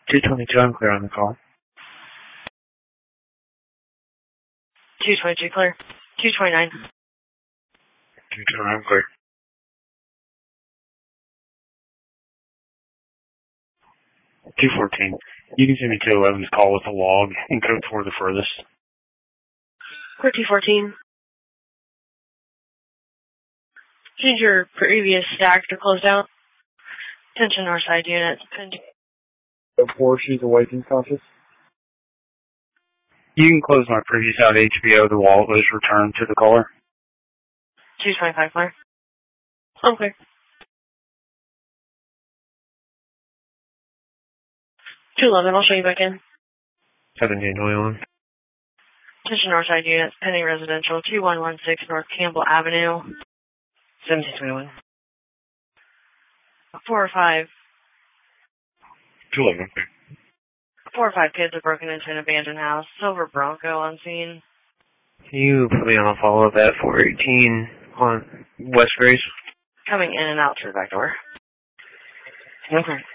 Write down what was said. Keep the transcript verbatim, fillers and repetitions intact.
two twenty-two, I'm clear on the call. two twenty-two, clear. two twenty-nine. two twenty-nine, I'm clear. two fourteen, you can send me two eleven's call with a log and code for the furthest. Clear two fourteen. Change your previous stack to closed out. Attention Northside unit. Before she's awake and conscious. You can close my previous out H B O. The wallet was returned to the caller. two twenty-five, clear. I'm clear. two eleven, I'll show you back in. seventeen twenty-one. Attention Northside unit, pending residential, two one one six North Campbell Avenue. seventeen twenty-one. Four or five. two eleven, okay. Four or five kids have broken into an abandoned house. Silver Bronco on scene. Can you put me on a follow-up at four eighteen on West Grace? Coming in and out through the back door. Okay.